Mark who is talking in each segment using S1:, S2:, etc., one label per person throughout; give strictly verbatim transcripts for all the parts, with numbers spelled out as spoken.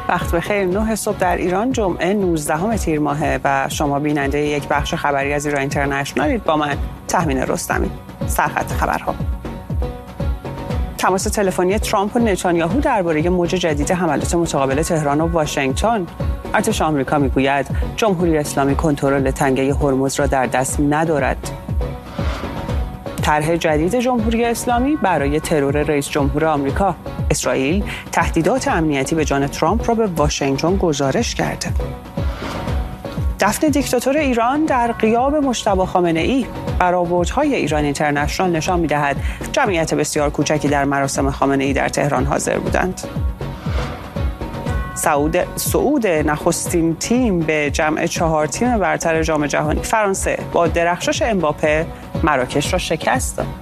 S1: وقت بخیر. نه صبح در ایران، جمعه نوزدهم تیر ماهه و شما بیننده یک بخش خبری از ایران اینترنشنالید. با من تهمینه رستمی. سرخط خبرها: تماس تلفنی ترامپ و نتانیاهو درباره موج جدید حملات متقابل تهران و واشنگتن. ارتش آمریکا میگوید جمهوری اسلامی کنترل تنگه هرمز را در دست ندارد. طرح جدید جمهوری اسلامی برای ترور رئیس جمهور آمریکا. اسرائیل تهدیدات امنیتی به جان ترامپ را به واشنگتن گزارش کرده. دفن دیکتاتور ایران در غیاب مجتبی خامنه‌ای. برآوردهای ایران اینترنشنال نشان می‌دهد جمعیت بسیار کوچکی در مراسم خامنه‌ای در تهران حاضر بودند. سعود سعود نخستین تیم به جمع چهار تیم برتر جام جهانی. فرانسه با درخشش امباپه مراکش را شکست داد.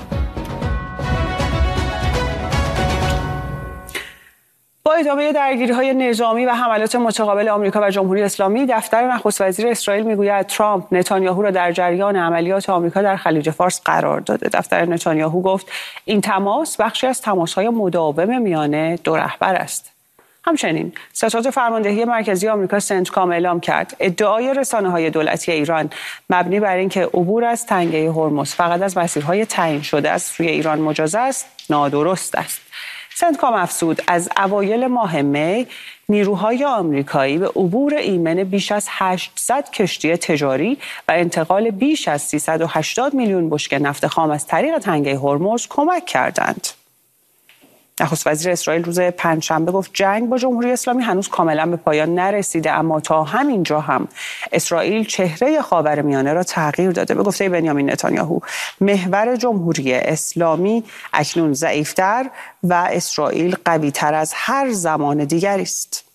S1: با ادامه درگیری‌های نظامی و حملات متقابل آمریکا و جمهوری اسلامی، دفتر نخست وزیر اسرائیل میگوید ترامپ نتانیاهو را در جریان عملیات آمریکا در خلیج فارس قرار داده. دفتر نتانیاهو گفت این تماس بخشی از تماس‌های مداوم میان دو رهبر است. همچنین ستاد فرماندهی مرکزی آمریکا سنتکام اعلام کرد ادعای رسانه‌های دولتی ایران مبنی بر اینکه عبور از تنگه هرمز فقط از مسیرهای تعیین شده از سوی ایران مجاز است نادرست است. سنتکام افزود از اوایل ماه می نیروهای آمریکایی به عبور ایمن بیش از هشتصد کشتی تجاری و انتقال بیش از سیصد و هشتاد میلیون بشکه نفت خام از طریق تنگه هرمز کمک کردند. نخست وزیر اسرائیل روز پنجشنبه گفت جنگ با جمهوری اسلامی هنوز کاملا به پایان نرسیده، اما تا همین جا هم اسرائیل چهره خاورمیانه را تغییر داده. به گفته بنیامین نتانیاهو، محور جمهوری اسلامی اکنون ضعیفتر و اسرائیل قوی‌تر از هر زمان دیگری است.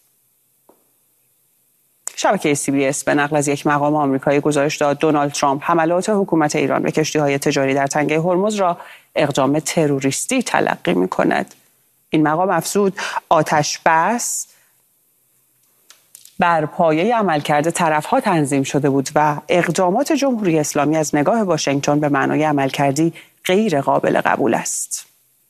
S1: شبکه سی بی اس به نقل از یک مقام آمریکایی گزارش داد دونالد ترامپ حملات حکومت ایران به کشتی‌های تجاری در تنگه هرمز را اقدام تروریستی تلقی می‌کند. این مقام افزود آتش بس بر پایه عملکرد طرف‌ها تنظیم شده بود و اقدامات جمهوری اسلامی از نگاه واشنگتن به معنای عملکردی غیر قابل قبول است.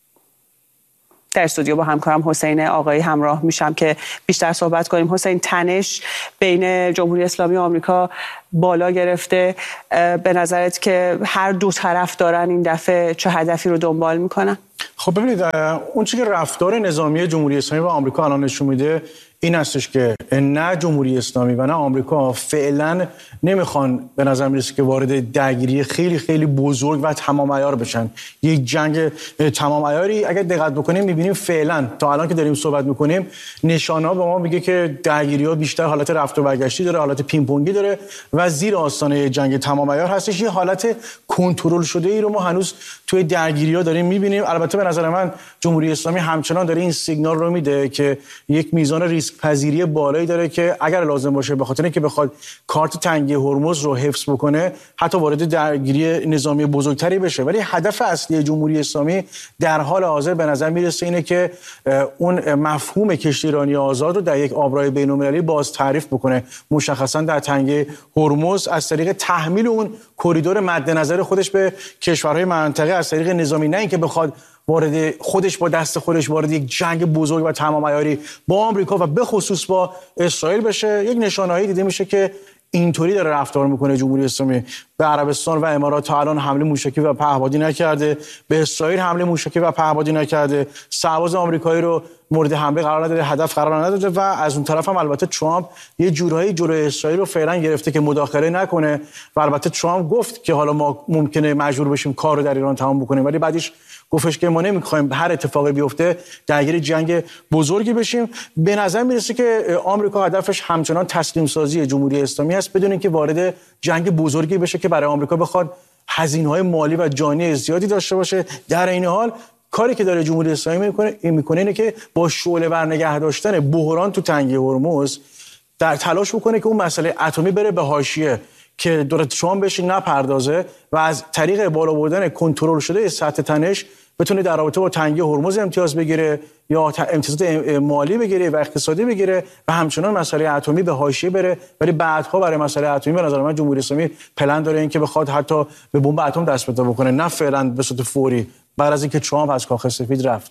S1: در استودیو با همکارم حسین آقایی همراه میشم که بیشتر صحبت کنیم. حسین، تنش بین جمهوری اسلامی و آمریکا بالا گرفته. به نظرت که هر دو طرف دارن این دفعه چه هدفی رو دنبال میکنن؟
S2: خب ببینید، اون چیزی که رفتار نظامی جمهوری اسلامی و آمریکا الان نشون میده این هستش که نه جمهوری اسلامی و نه آمریکا فعلا نمیخوان به نظر میرسه که وارد درگیری خیلی خیلی بزرگ و تمام عیار بشن. یک جنگ تمام عیاری اگر دقت بکنیم میبینیم فعلا تا الان که داریم صحبت میکنیم نشانه‌ها به ما میگه که درگیری‌ها بیشتر حالت رفت و برگشتی داره، حالت پینگ پونگی داره و زیر آستانه جنگ تمام عیار هستش. یه حالت کنترل شده ای رو ما هنوز توی درگیری‌ها داریم میبینیم. البته به نظر من جمهوری اسلامی همچنان داره این سیگنال رو میده که یک میزان ریسک پذیری بالایی داره که اگر لازم باشه به خاطر اینکه بخواد کارت تنگه هرمز رو حفظ بکنه حتی وارد درگیری نظامی بزرگتری بشه. ولی هدف اصلی جمهوری اسلامی در حال حاضر به نظر میرسه اینه که اون مفهوم کشتی ایرانی آزاد رو در یک آبراهای بین‌المللی باز تعریف بکنه، مشخصا در تنگه هرمز از طریق تحمیل اون کریدور مد نظر خودش به کشورهای منطقه از طریق نظامی، نه اینکه بخواد وارد خودش با دست خودش وارد یک جنگ بزرگ و تمام عیاری با آمریکا و به خصوص با اسرائیل بشه. یک نشانه‌ای دیده میشه که اینطوری داره رفتار میکنه جمهوری اسلامی. به عربستان و امارات تا الان حمله موشکی و پهپادی نکرده، به اسرائیل حمله موشکی و پهپادی نکرده، سرباز آمریکایی رو مورد حمله قرار نداده، هدف قرار نداده و از اون طرف هم البته ترامپ یه جورایی جلوی اسرائیل رو فعلا گرفته که مداخله نکنه و البته ترامپ گفت که حالا ما ممکنه مجبور بشیم کار رو در ایران تمام بکنیم، ولی بعدش گفتش که ما نمیخوایم هر اتفاقی بیفته درگیر جنگ بزرگی بشیم. به نظر میرسه که آمریکا هدفش همچنان تسلیم سازی جمهوری اسلامی است بدون اینکه وارد جنگ بزرگی بشه که برای آمریکا بخواد هزینه‌های مالی و جانی زیادی داشته باشه. در این حال کاری که داره جمهوری اسلامی میکنه این میکنه اینه که با شعله ور نگه داشتن بحران تو تنگه هرمز در تلاش بکنه که اون مسئله اتمی بره به حاشیه، که دولت ترامپ بهش نپردازه و از طریق بالا بردن کنترل شده سطح تنش بتونه در رابطه با تنگه هرمز امتیاز بگیره یا امتیازات مالی بگیره و اقتصادی بگیره و همچنان مسئله اتمی به حاشیه بره. ولی بعدها برای مسئله اتمی به نظر من جمهوری اسلامی پلن داره این که بخواد حتی به بمب اتم دست پیدا بکنه، نه فعلا به صورت فوری بعد از اینکه ترامپ از کاخ سفید رفت.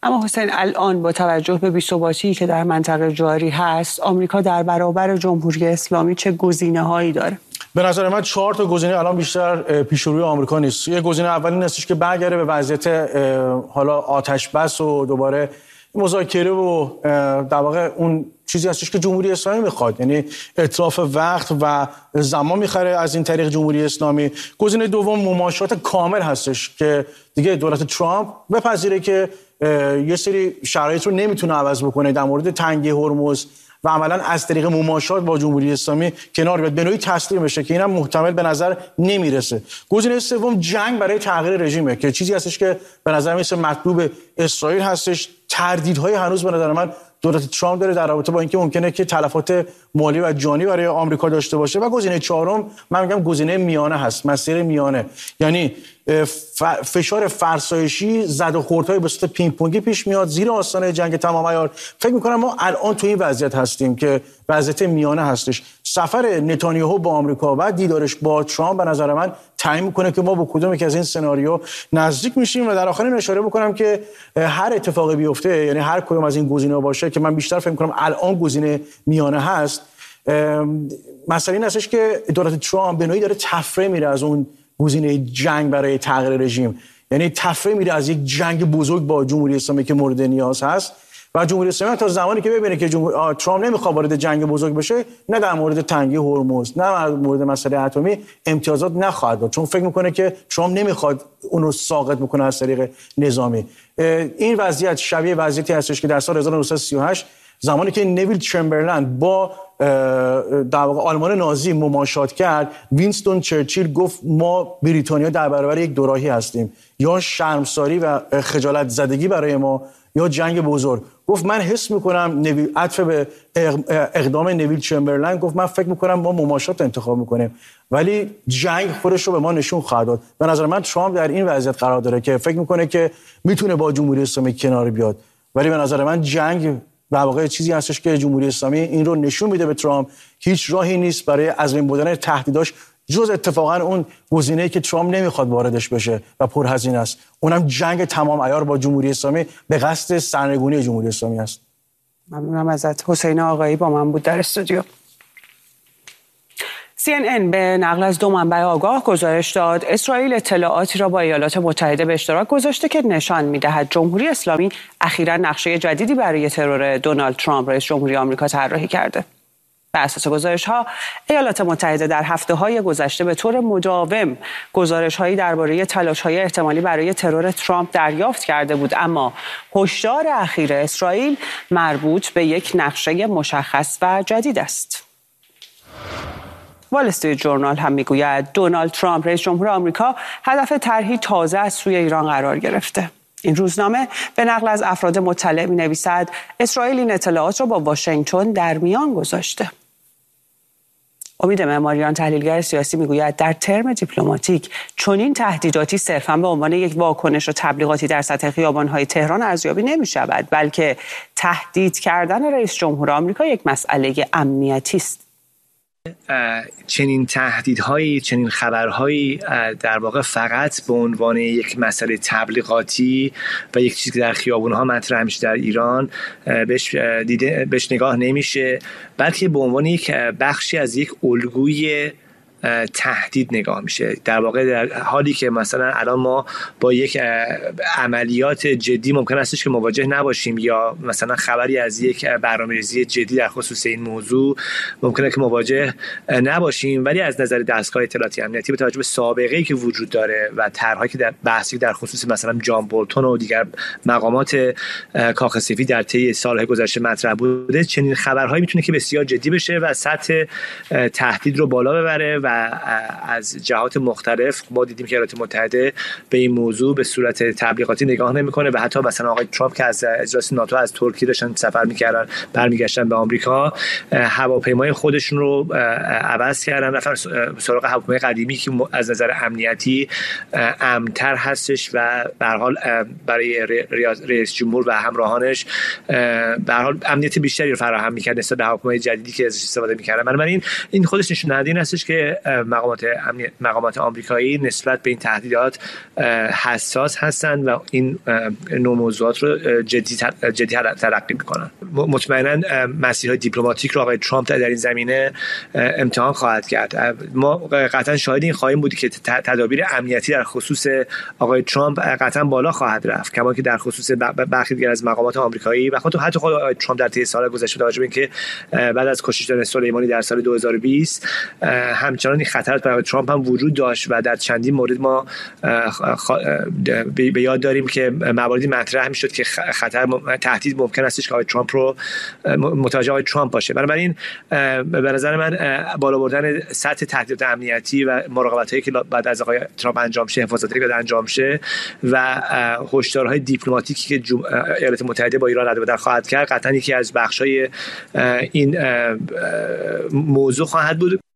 S1: اما حسین الان با توجه به بی‌ثباتی که در منطقه جاری هست، آمریکا در برابر جمهوری اسلامی چه گزینه‌هایی داره؟
S2: به نظر من چهار تا گزینه الان بیشتر پیش روی آمریکا نیست. یه گزینه اولی این هستش که برگرده به وضعیت حالا آتش بس و دوباره مذاکره و در واقع اون چیزی هستش که جمهوری اسلامی میخواد، یعنی اتلاف وقت و زمان میخره از این طریق جمهوری اسلامی. گزینه دوم مماشات کامل هستش که دیگه دولت ترامپ بپذیره که یه سری شرایط رو نمیتونه عوض بکنه در مورد تنگی هرمز و عملا از طریق مماشات با جمهوری اسلامی کنار بیاد، به نوعی تسلیم بشه که اینم محتمل به نظر نمیرسه. گزینه سوم جنگ برای تغییر رژیمه که چیزی هستش که به نظر میاد مطلوب اسرائیل هستش. تردیدهای هنوز به نظر من دولت ترامپ داره در رابطه با اینکه ممکنه که تلفات مالی و جانی برای آمریکا داشته باشه. و گزینه چهارم من میگم گزینه میانه هست، مسیر میانه، یعنی فشار فرسایشی زد و خوردهای به صورت پینگ پونگی پیش میاد زیر آستانه جنگ تمام عیار. فکر میکنم ما الان تو این وضعیت هستیم که وضعیت میانه هستش. سفر نتانیاهو با آمریکا و دیدارش با ترامپ به نظر من تعیین میکنه که ما با کدوم یک از این سناریو نزدیک میشیم. و در آخر اشاره بکنم که هر اتفاقی بیفته، یعنی هر کدوم از این گزینه‌ها باشه که من بیشتر فکر میکنم الان گزینه میانه هست، مسئله این هستش که دولت ترامپ به نوعی داره تفره میره از اون گزینه جنگ برای تغییر رژیم، یعنی تفره میره از یک جنگ بزرگ با جمهوری اسلامی که مورد نیاز هست. و جمهوری اسلامی تا زمانی که ببینه که جمهور... ترامپ نمیخواد وارد جنگ بزرگ بشه، نه در مورد تنگی هرمز، نه در مورد مسئله اتمی امتیازات نخواهد داد، چون فکر میکنه که ترامپ نمیخواد اونو ساقط بکنه از طریق نظامی. این وضعیت شبیه وضعیتی هستش که در سال هزار و نهصد و سی و هشت زمانی که نویل چمبرلند با در واقع آلمان نازی مماشات کرد، وینستون چرچیل گفت ما بریتانیا در برابر یک دوراهی هستیم، یا شرمساری و خجالت زدگی برای ما یا جنگ بزرگ. گفت من حس میکنم نویل عطف به اقدام نویل چمبرلند، گفت من فکر میکنم ما مماشات انتخاب میکنیم، ولی جنگ خودش رو به ما نشون خواهد داد. به نظر من ترامپ در این وضعیت قرار داره که فکر میکنه که میتونه با جمهوری اسلامی کنار بیاد، ولی به نظر من جنگ در واقع چیزی هستش که جمهوری اسلامی این رو نشون میده به ترامپ. هیچ راهی نیست برای از بین بردن تهدیداش جز اتفاقا اون گزینه‌ای که ترامپ نمیخواد واردش بشه و پرهزینه است، اونم جنگ تمام عیار با جمهوری اسلامی به قصد سرنگونی جمهوری اسلامی است.
S1: ممنونم ازت. حسین آقایی با من بود در استودیو. سی ان ان به نقل از دو منبع آگاه گزارش داد اسرائیل اطلاعاتی را با ایالات متحده به اشتراک گذاشته که نشان می‌دهد جمهوری اسلامی اخیراً نقشه جدیدی برای ترور دونالد ترامپ رئیس جمهوری آمریکا طراحی کرده. بر اساس گزارش‌ها ایالات متحده در هفته‌های گذشته به طور مداوم گزارش‌هایی درباره تلاش‌های احتمالی برای ترور ترامپ دریافت کرده بود، اما هشدار اخیر اسرائیل مربوط به یک نقشه مشخص و جدید است. وال استریت جورنال هم میگوید دونالد ترامپ رئیس جمهور آمریکا هدف طرحی تازه از سوی ایران قرار گرفته. این روزنامه به نقل از افراد مطلع می‌نویسد اسرائیل این اطلاعات را با واشنگتن در میان گذاشته. امید معماریان تحلیلگر سیاسی میگوید در ترم دیپلماتیک چنین تهدیداتی صرفاً به عنوان یک واکنش و تبلیغاتی در سطح خیابان‌های تهران ارزیابی نمی‌شود، بلکه تهدید کردن رئیس جمهور آمریکا یک مسئله امنیتی است.
S3: چنین تهدیدهایی، چنین خبرهایی در واقع فقط به عنوان یک مسئله تبلیغاتی و یک چیزی که در خیابون‌ها مطرح میشه در ایران بهش دیده بهش نگاه نمیشه، بلکه به عنوان یک بخشی از یک الگوی تهدید نگاه میشه. در واقع در حالی که مثلا الان ما با یک عملیات جدی ممکن استش که مواجه نباشیم یا مثلا خبری از یک برنامه‌ریزی جدی در خصوص این موضوع ممکنه که مواجه نباشیم، ولی از نظر دستگاه اطلاعاتی امنیتی به توجه به سابقه‌ای که وجود داره و طرحی که در بحثی در خصوص مثلا جان بولتون و دیگر مقامات کاخ سفید در طی سال‌های گذشته مطرح بوده، چنین خبرهایی میتونه که بسیار جدی بشه و سطح تهدید رو بالا ببره و از جهات مختلف ما دیدیم که ایالات متحده به این موضوع به صورت تبلیغاتی نگاه نمیکنه و حتی مثلا آقای ترامپ که از اجلاس ناتو از ترکیه داشتن سفر میکردن برمیگشتن به آمریکا، هواپیمای خودشون رو عوض کردن، رفتن سراغ هواپیمای قدیمی که از نظر امنیتی امن‌تر هستش و به هر حال برای رئیس جمهور و همراهانش به هر حال امنیت بیشتری رو فراهم می‌کرد نسبت به هواپیمای جدیدی که ازش استفاده می‌کردن. بنابراین این خودش نشون دهنده این هستش که مقامات مقامات آمریکایی نسبت به این تهدیدات حساس هستند و این نوع موضوعات رو جدی جدی تلقی میکنن. مطمئنا مسیرهای دیپلماتیک رو آقای ترامپ در این زمینه امتحان خواهد کرد. ما قطعا شاهد این خواهیم بود که تدابیر امنیتی در خصوص آقای ترامپ قطعا بالا خواهد رفت، کما که در خصوص برخی دیگر از مقامات آمریکایی و خود حتی خود آقای ترامپ در طی سال گذشته توجه به اینکه بعد از کشته شدن سلیمانی در سال دو هزار و بیست همچنان این خطرات برای ترامپ هم وجود داشت و در چندین مورد ما به یاد داریم که مواردی مطرح میشد که خطر تهدید ممکن استش که آقای ترامپ رو متوجه آقای ترامپ باشه. بنابراین به نظر من بالا بردن سطح تهدیدات امنیتی و مراقبتایی که بعد از آقای ترامپ انجام شه، حفاظتی که انجام شه و هشدارهای دیپلماتیکی که ایالات متحده با ایران رد و بدل خواهد کرد قطعا یکی از بخشای این موضوع خواهد بود.